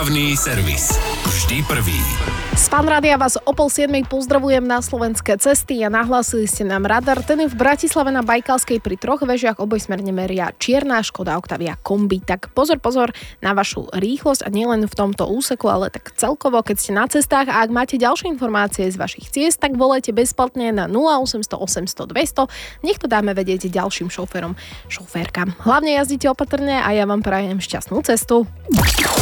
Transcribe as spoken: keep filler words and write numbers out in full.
Hlavný servis. Vždy prvý. Z Fanrádia vás o pol siedmej pozdravujem na slovenské cesty a nahlásili ste nám radar. Ten je v Bratislave na Bajkalskej pri troch vežiach, obojsmerne meria čierna Škoda Octavia kombi. Tak pozor, pozor na vašu rýchlosť a nielen v tomto úseku, ale tak celkovo, keď ste na cestách, a ak máte ďalšie informácie z vašich ciest, tak volajte bezplatne na nula osemsto osemsto dvesto. Nech to dáme vedieť ďalším šoférom, šoférkam. Hlavne jazdite opatrne a ja vám prajem šťastnú cestu.